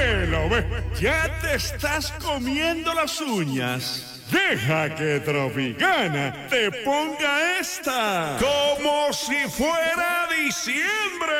ve. Ya te estás comiendo las uñas. Deja que Tropicana te ponga esta como si fuera diciembre.